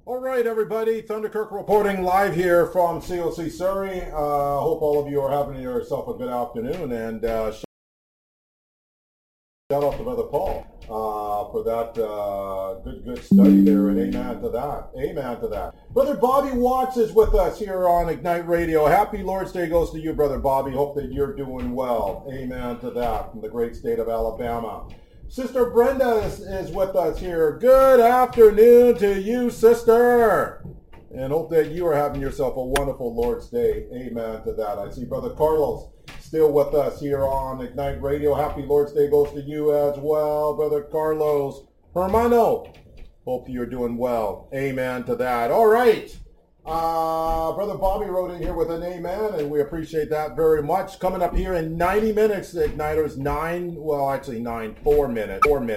All right, everybody. Thunderkirk reporting live here from COC Surrey. Hope all of you are having yourself a good afternoon. And shout out to Brother Paul for that good study there. And amen to that. Amen to that. Brother Bobby Watts is with us here on Ignite Radio. Happy Lord's Day goes to you, Brother Bobby. Hope that you're doing well. Amen to that from the great state of Alabama. Sister Brenda is with us here. Good afternoon to you, sister. And hope that you are having yourself a wonderful Lord's Day. Amen to that. I see Brother Carlos still with us here on Ignite Radio. Happy Lord's Day goes to you as well, Brother Carlos. Hermano, hope you're doing well. Amen to that. All right. Brother Bobby wrote in here with an amen, and we appreciate that very much. Coming up here in 90 minutes, the Igniters 4 minutes.